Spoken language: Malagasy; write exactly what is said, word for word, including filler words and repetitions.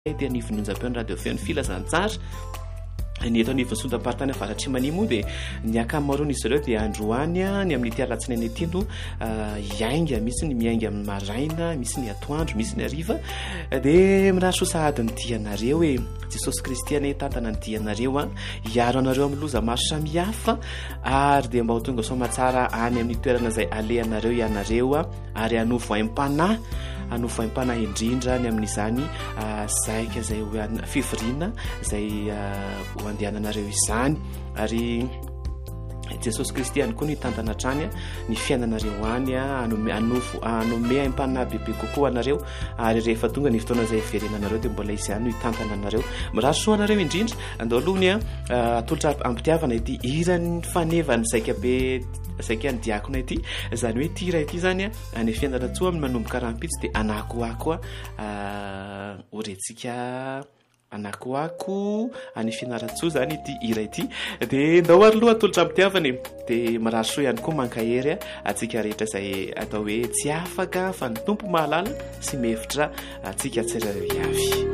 Ty anivon'onjam-peo radio feo ny filazantsara ny eto anivon'ny sondamparitany avaratry mania moa dia ny akamaroany izy ireo dia androany ny amin'ny ty alatsinainy aty no iainga, misy ny miainga amin'ny maraina, misy ny atoandro, misy ny hariva dia mirahatra sahady ny dianareo hoe Jesosy Kristy ane tantana ny dianareo a hiaro anareo amin'ny loza maro samihafa ary dia mba ho tonga soamantsara any amin'ny toerana izay alehanareo ianareo a ary hanofo aim-panahy hanofo aim-panahy indrindra ny amin'izany zaika izay fivoriana izay ho andehananareo izany ary Jesosy Kristy ihany koa ny tantana hatrany ny fiainanareo any hanofo hanome aim-panahy bebe kokoa anareo ary rehefa tonga ny fotoana izay hiverenanareo dia mbola izy ihany no hitantana anareo mirahatra soa anareo indrindra andao alohany atolotra ampitiavana ity hirany fanevany zaika be zaika ny diakona ity izany hoe ty raha ity zany a ny fiainana-tsoa amin'ny manomboka rahampitsy dia anakoako a orentsika anakoako any fianaratsoa zany ity hira ity dia ndao ary aloha atolotra ampitiavana dia mirahatra soa ihany koa mankahery atsika rehetra izay atao hoe tsy afaka fa ny tompo mahalala sy mihevitra atsika tsirairay avy.